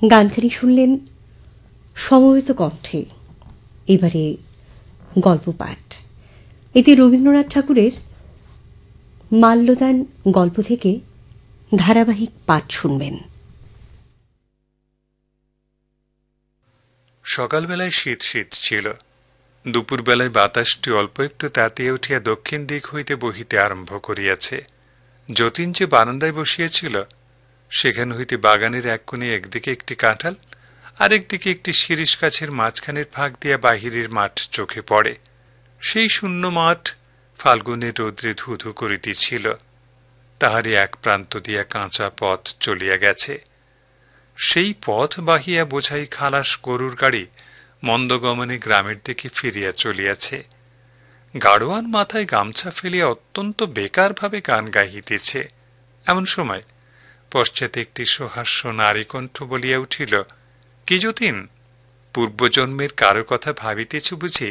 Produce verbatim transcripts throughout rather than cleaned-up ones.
গানখানি শুনলেন সমবেত কণ্ঠে। এবারে গল্প পাঠ। এতে রবীন্দ্রনাথ ঠাকুরের মাল্যদান গল্প থেকে ধারাবাহিক পাঠ শুনবেন। সকালবেলায় শীত শীত ছিল। দুপুরবেলায় বাতাসটি অল্প একটু তাতিয়ে উঠিয়া দক্ষিণ দিক হইতে বহিতে আরম্ভ করিয়াছে। যতীন যে বারান্দায় বসিয়াছিল, সেখান হইতে বাগানের এক কোণে একদিকে একটি কাঁঠাল, আরেকদিকে একটি শিরীষ গাছের মাঝখানের ফাঁক দিয়া বাহিরের মাঠ চোখে পড়ে। সেই শূন্য মাঠ ফাল্গুনের রৌদ্রে ধু ধু করিতেছিল। তাহারই এক প্রান্ত দিয়া কাঁচা পথ চলিয়া গেছে। সেই পথ বাহিয়া বোঝাই খালাস গরুর গাড়ি মন্দগমনে গ্রামের দিকে ফিরিয়া চলিয়াছে। গাড়োয়ান মাথায় গামছা ফেলিয়া অত্যন্ত বেকার ভাবে গান গাহিতেছে। এমন সময় পশ্চাতে একটি সহাস্য নারী কণ্ঠ বলিয়া উঠিল, কি যতীন, পূর্বজন্মের কারো কথা ভাবিতেছ বুঝি?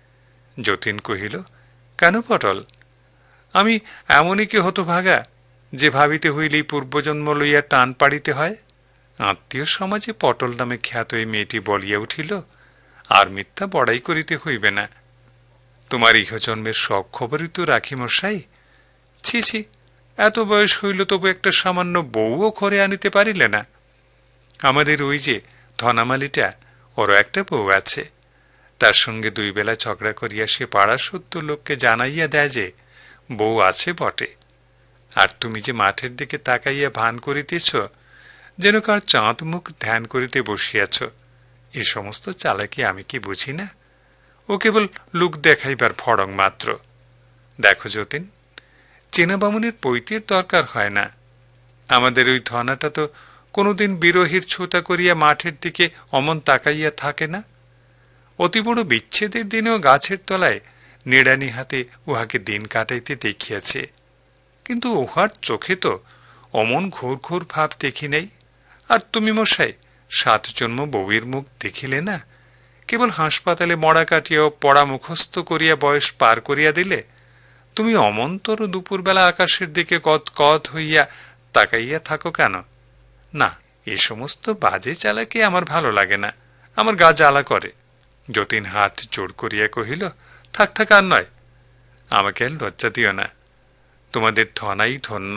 যতীন কহিল, কেন পটল? আমি এমনই কি হতভাগা যে ভাবিতে হইলেই পূর্বজন্ম লইয়া টান পাড়িতে হয়? আত্মীয় সমাজে পটল নামে খ্যাত এই মেয়েটি বলিয়া উঠিল, আর মিথ্যা বড়াই করিতে হইবে না। তোমার ইহজন্মের সব খবরই তো রাখি মশাই। ছি ছি, এত বয়স হইল তবু একটা সামান্য বউও ঘরে আনিতে পারিলে না। আমাদের ওই যে ধনামালিটা, ওরও একটা বউ আছে। তার সঙ্গে দুই বেলা ঝগড়া করিয়া সে পাড়া সত্য লোককে জানাইয়া দেয় যে বউ আছে বটে। আর তুমি যে মাঠের দিকে তাকাইয়া ভান করিতেছ যেন কার চাঁদ মুখ ধ্যান করিতে বসিয়াছ, এ সমস্ত চালাকি আমি কি বুঝি না? ও কেবল লোক দেখাইবার ফড়ং মাত্র। দেখো যতীন, চেনা বামুনের পৈতের দরকার হয় না। আমাদের ওই ধনাটা তো কোনোদিন বিরোহীর ছোটা করিয়া মাঠের দিকে অমন তাকাইয়া থাকে না। অতি বড় বিচ্ছেদের দিনেও গাছের তলায় নেড়ানি হাতে উহাকে দিন কাটাইতে দেখিয়াছে। কিন্তু উহার চোখে তো অমন ঘোর ঘোর ভাব দেখি নাই। আর তুমি মশাই সাত জন্ম বউয়ের মুখ দেখিলে না, কেবল হাসপাতালে মরা কাটিয়াও পড়া মুখস্থ করিয়া বয়স পার করিয়া দিলে। তুমি অমন্তর দুপুরবেলা আকাশের দিকে কত কত হইয়া তাকাইয়া থাকো কেন? না, এ সমস্ত বাজে চালাকে আমার ভালো লাগে না, আমার গা জ্বালা করে। যতীন হাত জোড় করিয়া কহিল, থাক থাক, আর নয়, আমাকে আর লজ্জা দিও না। তোমাদের ধনাই ধন্য,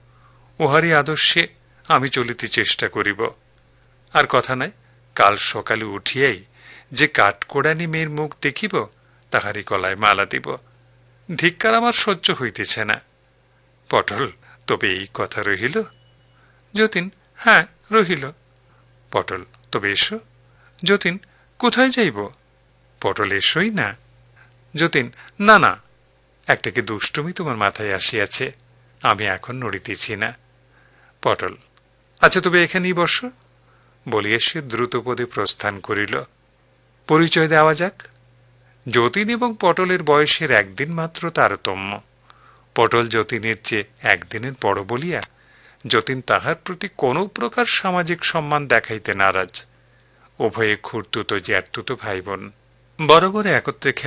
উহারই আদর্শে আমি চলিতে চেষ্টা করিব। আর কথা নাই, কাল সকালে উঠিয়াই যে কাঠকোড়ানি মেয়ের মুখ দেখিব, তাহারই গলায় মালা দিব। ধিক্কার আমার সহ্য হইতেছে না। পটল, তবে এই কথা রহিল? যতীন, হ্যাঁ রহিল। পটল, তবে এসো। যতীন, কোথায় যাইব? পটল, এসোই না। যতীন, না না, একটা কি দুষ্টুমি তোমার মাথায় আসিয়াছে, আমি এখন নড়িতেছি না। পটল, আচ্ছা তবে এখানেই বস। বলিয়া সে দ্রুতপদে প্রস্থান করিল। পরিচয় দেওয়া যাক। যতীন এবং পটলের বয়সের একদিন মাত্র তারতম্য। পটল যতীনের চেয়ে একদিনের বড় বলিয়া যতীন তাহার প্রতি কোনো প্রকার সামাজিক সম্মান দেখাইতে নারাজ। উভয়ে খুড়তুতো জ্যাঠতুতো ভাই বোন, বরাবর একত্রে